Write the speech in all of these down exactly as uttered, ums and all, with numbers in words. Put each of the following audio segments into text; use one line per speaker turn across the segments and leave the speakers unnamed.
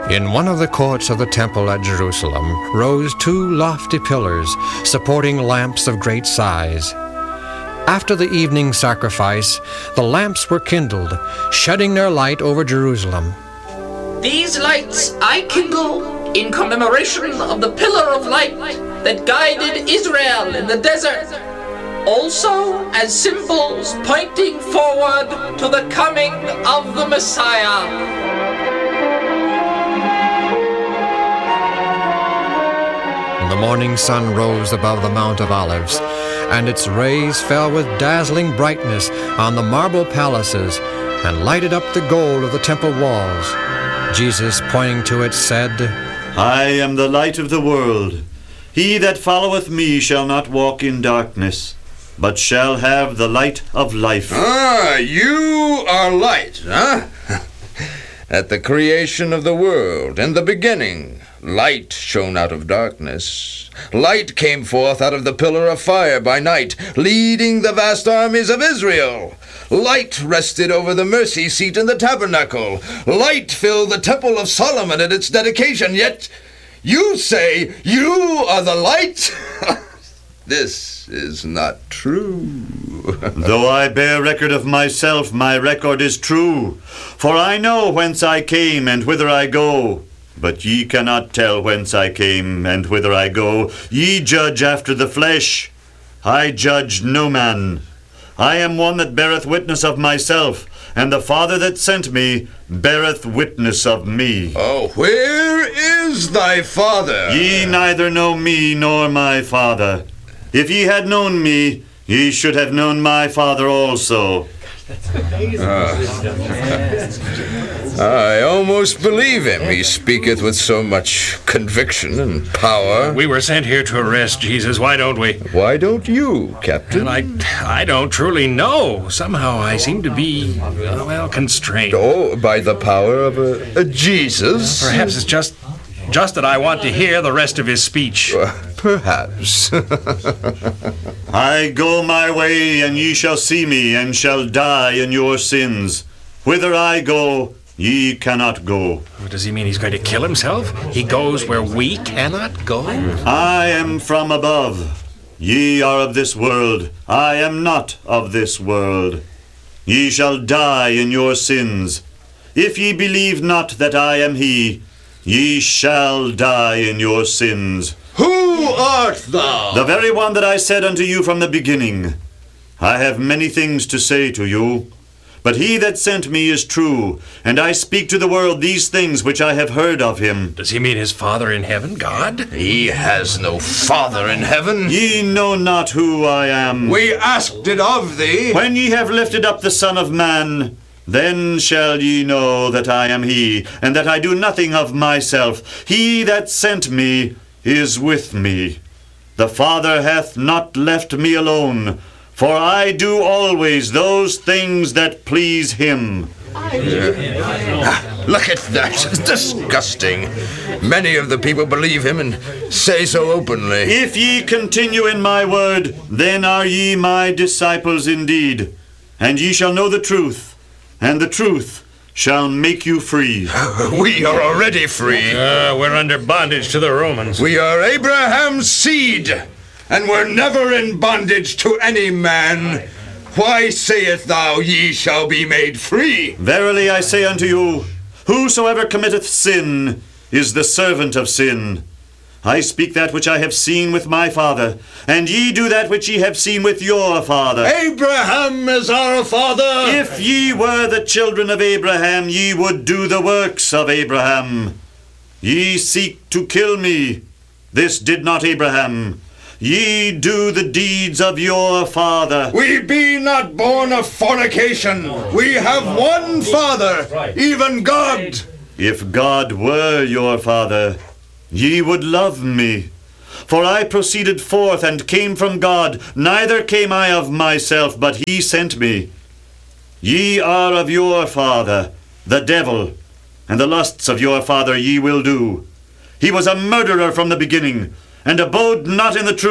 In one of the courts of the temple at Jerusalem rose two lofty pillars supporting lamps of great size. After the evening sacrifice, the lamps were kindled, shedding their light over Jerusalem.
These lights I kindle in commemoration of the pillar of light that guided Israel in the desert, also as symbols pointing forward to the coming of the Messiah.
The morning sun rose above the Mount of Olives, and its rays fell with dazzling brightness on the marble palaces and lighted up the gold of the temple walls. Jesus, pointing to it, said,
I am the light of the world. He that followeth me shall not walk in darkness, but shall have the light of life.
Ah, you are light, huh? At the creation of the world, in the beginning, light shone out of darkness. Light came forth out of the pillar of fire by night, leading the vast armies of Israel. Light rested over the mercy seat in the tabernacle. Light filled the temple of Solomon at its dedication. Yet you say you are the light? This is not true.
Though I bear record of myself, my record is true. For I know whence I came and whither I go. But ye cannot tell whence I came and whither I go. Ye judge after the flesh. I judge no man. I am one that beareth witness of myself, and the Father that sent me beareth witness of me.
Oh, where is thy Father?
Ye neither know me nor my Father. If ye had known me, ye should have known my Father also.
Uh, I almost believe him. He speaketh with so much conviction and power.
We were sent here to arrest Jesus. Why don't we?
Why don't you, Captain?
And I, I don't truly know. Somehow I seem to be, well, constrained.
Oh, by the power of a, a Jesus?
Perhaps it's just, just that I want to hear the rest of his speech.
Uh, perhaps.
I go my way, and ye shall see me, and shall die in your sins. Whither I go, ye cannot go.
Does he mean he's going to kill himself? He goes where we cannot go?
I am from above. Ye are of this world. I am not of this world. Ye shall die in your sins. If ye believe not that I am he, ye shall die in your sins.
Who art thou?
The very one that I said unto you from the beginning. I have many things to say to you, but he that sent me is true, and I speak to the world these things which I have heard of him.
Does he mean his Father in heaven, God?
He has no Father in heaven.
Ye know not who I am.
We asked it of thee.
When ye have lifted up the Son of Man, then shall ye know that I am he, and that I do nothing of myself. He that sent me is with me. The Father hath not left me alone, for I do always those things that please him.
Ah, look at that. It's disgusting. Many of the people believe him and say so openly.
If ye continue in my word, then are ye my disciples indeed, and ye shall know the truth, and the truth shall make you free.
We are already free.
Uh, we're under bondage to the Romans.
We are Abraham's seed, and we're never in bondage to any man. Why sayest thou, ye shall be made free?
Verily I say unto you, whosoever committeth sin is the servant of sin. I speak that which I have seen with my father, and ye do that which ye have seen with your father.
Abraham is our father.
If ye were the children of Abraham, ye would do the works of Abraham. Ye seek to kill me. This did not Abraham. Ye do the deeds of your father.
We be not born of fornication. We have one Father, even God.
If God were your father, ye would love me. For I proceeded forth and came from God, neither came I of myself, but he sent me. Ye are of your father, the devil, and the lusts of your father ye will do. He was a murderer from the beginning, and abode not in the truth,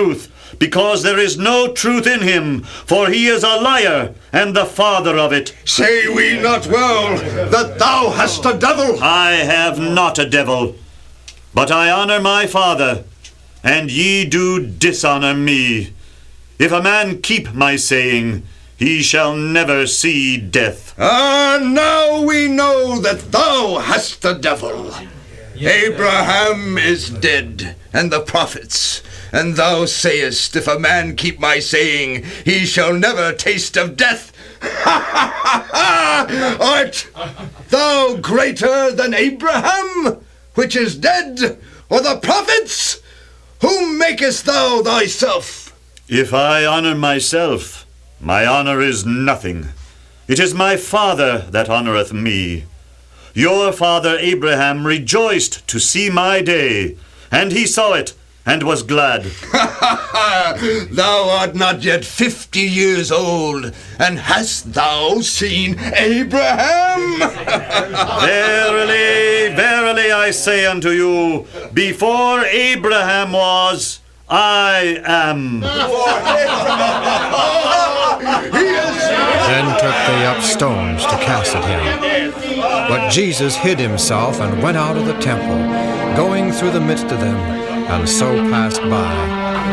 because there is no truth in him, for he is a liar, and the father of it.
Say we not well that thou hast a devil?
I have not a devil, but I honor my Father, and ye do dishonor me. If a man keep my saying, he shall never see death.
Ah, now we know that thou hast a devil. Abraham is dead, and the prophets. And thou sayest, if a man keep my saying, he shall never taste of death. Ha ha ha ha! Art thou greater than Abraham, which is dead, or the prophets? Whom makest thou thyself?
If I honor myself, my honor is nothing. It is my Father that honoreth me. Your father Abraham rejoiced to see my day, and he saw it, and was glad.
Thou art not yet fifty years old, and hast thou seen Abraham?
Verily, verily, I say unto you, before Abraham was, I am.
Then took they up stones to cast at him. But Jesus hid himself and went out of the temple, going through the midst of them, and so passed by.